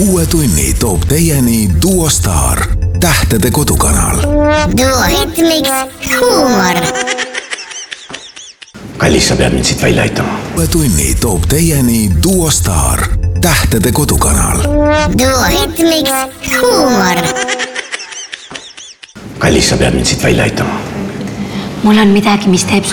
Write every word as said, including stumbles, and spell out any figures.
uue tunni toob teieni Duo Star, Tähtede Kodukanal. Duo ritmiks huumor. Kallis, sa pead mind siit välja aitama. Uue tunni toob teieni Duo Star, Tähtede Kodukanal. Duo ritmiks huumor. Kallis, sa pead mind siit välja aitama. Mul on midagi, mis teeb